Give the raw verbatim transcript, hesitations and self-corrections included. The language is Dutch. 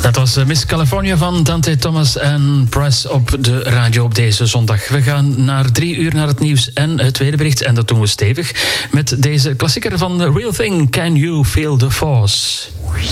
Dat was Miss California van Dante Thomas en Press op de radio op deze zondag. We gaan naar drie uur naar het nieuws en het tweede bericht. En dat doen we stevig met deze klassieker van The Real Thing, Can You Feel the Force?